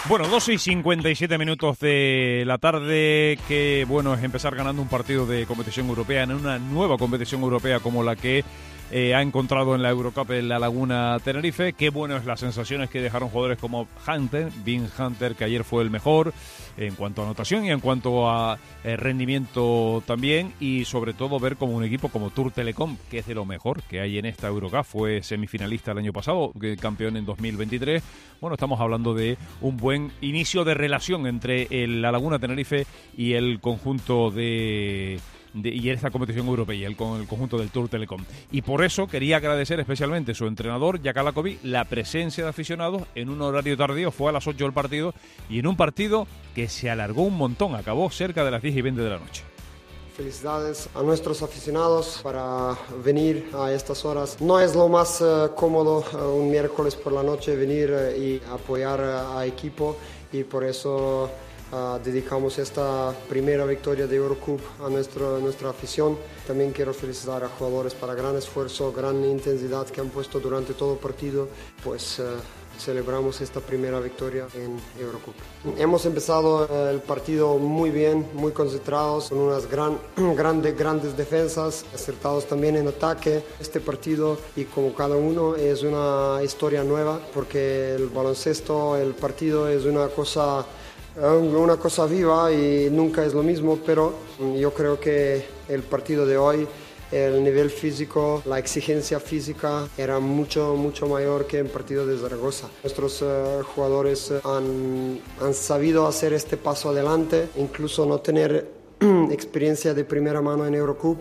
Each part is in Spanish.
Bueno, 2:57 de la tarde. Qué bueno es empezar ganando un partido de competición europea en una nueva competición europea como la que ha encontrado en la Eurocup en La Laguna Tenerife. Qué bueno es las sensaciones que dejaron jugadores como Hunter, Vince Hunter, que ayer fue el mejor en cuanto a anotación y en cuanto a rendimiento también, y sobre todo ver como un equipo como Tour Telecom, que es de lo mejor que hay en esta Eurocup, fue semifinalista el año pasado, campeón en 2023. Bueno, estamos hablando de un buen inicio de relación entre La Laguna Tenerife y el conjunto y esta competición europea y el conjunto del Tour Telecom. Y por eso quería agradecer especialmente a su entrenador, Jaka Lakovic, la presencia de aficionados en un horario tardío. Fue a las 8 el partido, y en un partido que se alargó un montón, acabó cerca de las 10:20 de la noche. Felicidades a nuestros aficionados para venir a estas horas. No es lo más cómodo un miércoles por la noche venir y apoyar a equipo, y por eso dedicamos esta primera victoria de Eurocup a nuestra afición. También quiero felicitar a jugadores para gran esfuerzo, gran intensidad que han puesto durante todo el partido. Pues celebramos esta primera victoria en Eurocup. Hemos empezado el partido muy bien, muy concentrados, con unas grandes defensas, acertados también en ataque. Este partido, y como cada uno, es una historia nueva, porque el baloncesto, el partido es una cosa viva y nunca es lo mismo, pero yo creo que el partido de hoy, el nivel físico, la exigencia física era mucho mayor que en el partido de Zaragoza. Nuestros jugadores han sabido hacer este paso adelante, incluso no tener experiencia de primera mano en Eurocup.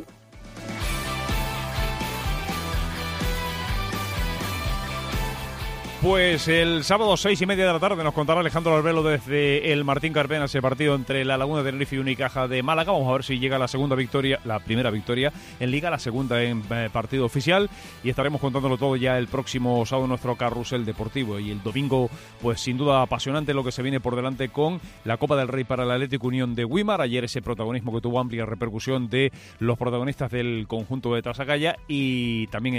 Pues el sábado 6:30 de la tarde nos contará Alejandro Arbelo desde el Martín Carpena ese partido entre La Laguna de Tenerife y Unicaja de Málaga. Vamos a ver si llega la primera victoria en Liga, la segunda en partido oficial, y estaremos contándolo todo ya el próximo sábado en nuestro carrusel deportivo. Y el domingo, pues sin duda apasionante lo que se viene por delante con la Copa del Rey para el Atlético Unión de Güímar. Ayer ese protagonismo que tuvo amplia repercusión de los protagonistas del conjunto de Trasacaya, y también